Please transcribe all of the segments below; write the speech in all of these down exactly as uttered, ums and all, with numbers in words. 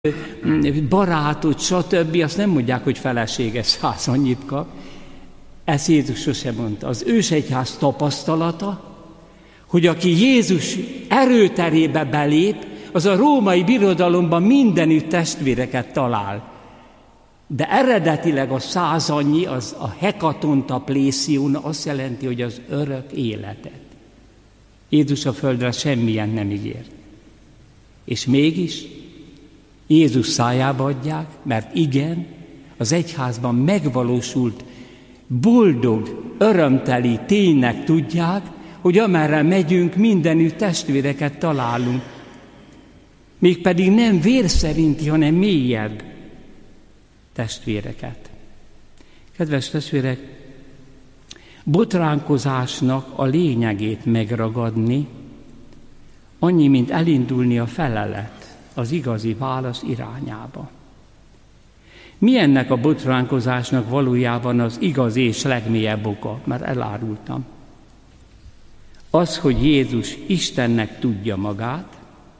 barátot, stb. Azt nem mondják, hogy feleséges száz annyit kap. Ezt Jézus sosem mondta. Az ősegyház tapasztalata, hogy aki Jézus erőterébe belép, az a római birodalomban mindenütt testvéreket talál. De eredetileg a száz annyi, az a hekatonta plészión azt jelenti, hogy az örök életet. Jézus a földre semmilyen nem ígért. És mégis Jézus szájába adják, mert igen, az egyházban megvalósult, boldog, örömteli ténynek tudják, hogy amerre megyünk, mindenütt testvéreket találunk. Mégpedig nem vér szerinti, hanem mélyebb testvéreket. Kedves testvérek, botránkozásnak a lényegét megragadni, annyi, mint elindulni a felelet, az igazi válasz irányába. Mi ennek a botránkozásnak valójában az igazi és legmélyebb oka? Mert elárultam. Az, hogy Jézus Istennek tudja magát,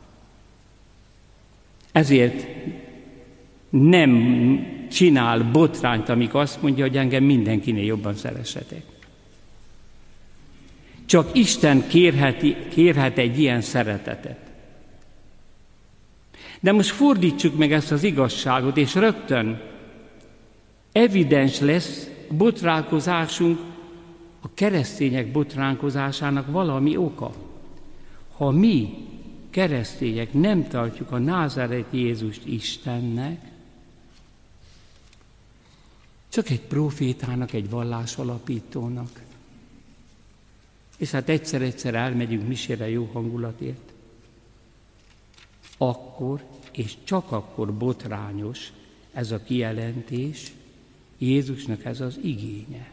ezért nem csinál botrányt, amikor azt mondja, hogy engem mindenkinél jobban szeressetek. Csak Isten kérheti, kérhet egy ilyen szeretetet. De most fordítsuk meg ezt az igazságot, és rögtön evidens lesz botránkozásunk, a keresztények botránkozásának valami oka. Ha mi, keresztények, nem tartjuk a názáreti Jézust Istennek, csak egy profétának, egy vallásalapítónak, és hát egyszer-egyszer elmegyünk misére jó hangulatért, akkor, és csak akkor botrányos ez a kijelentés, Jézusnak ez az igénye.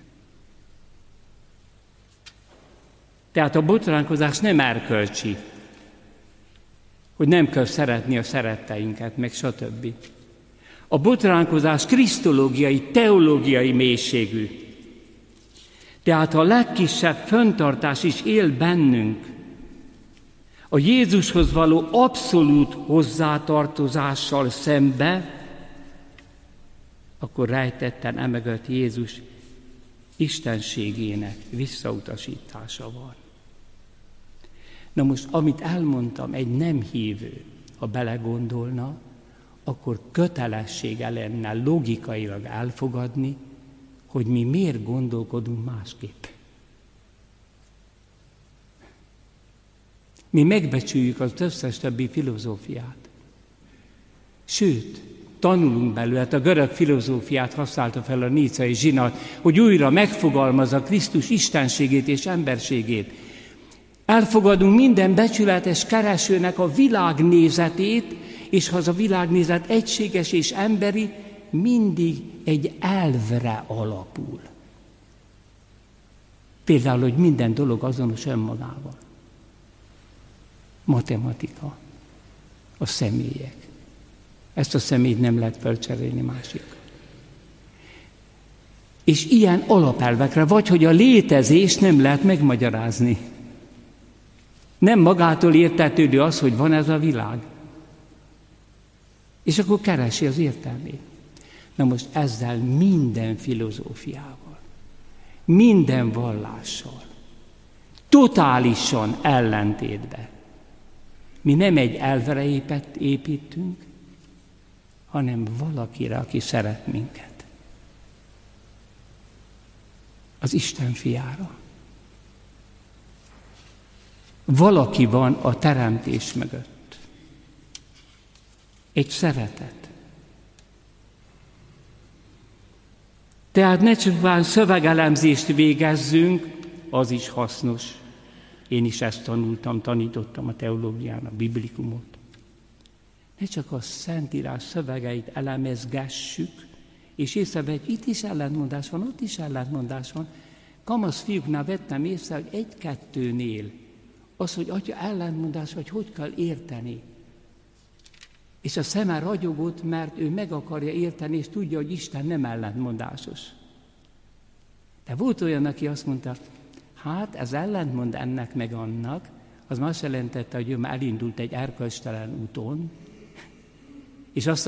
Tehát a botránkozás nem erkölcsi, hogy nem kell szeretni a szeretteinket, meg stb. A botránkozás krisztológiai, teológiai mélységű. Tehát a legkisebb fenntartás is él bennünk. A Jézushoz való abszolút hozzátartozással szembe, akkor rejtetten emögött Jézus istenségének visszautasítása van. Na most, amit elmondtam, egy nem hívő, ha belegondolna, akkor kötelessége lenne logikailag elfogadni, hogy mi miért gondolkodunk másképp. Mi megbecsüljük az összes többi filozófiát. Sőt, tanulunk belőle, a görög filozófiát használta fel a nícai zsinat, hogy újra megfogalmazza Krisztus istenségét és emberségét. Elfogadunk minden becsületes keresőnek a világnézetét, és ha az a világnézet egységes és emberi, mindig egy elvre alapul. Például, hogy minden dolog azonos önmagával. Matematika, a személyek. Ezt a személyt nem lehet felcserélni másikkal. És ilyen alapelvekre, vagy hogy a létezést nem lehet megmagyarázni. Nem magától értetődő az, hogy van ez a világ. És akkor keresi az értelmét. Na most ezzel minden filozófiával, minden vallással, totálisan ellentétbe. Mi nem egy elvre építünk, hanem valakire, aki szeret minket. Az Isten fiára. Valaki van a teremtés mögött. Egy szeretet. Tehát ne csupán szövegelemzést végezzünk, az is hasznos. Én is ezt tanultam, tanítottam a teológián, a biblikumot. Ne csak a Szentírás szövegeit elemezgessük, és észrevehetjük, itt is ellentmondás van, ott is ellentmondás van. Kamasz fiúknál vettem észre, hogy egy-kettőnél az, hogy atya ellentmondás, vagy hogy kell érteni. És a szeme ragyogott, mert ő meg akarja érteni, és tudja, hogy Isten nem ellentmondásos. De volt olyan, aki azt mondta, hát ez ellentmond ennek meg annak, az azt jelentette, hogy ő már elindult egy erkölcstelen úton, és azt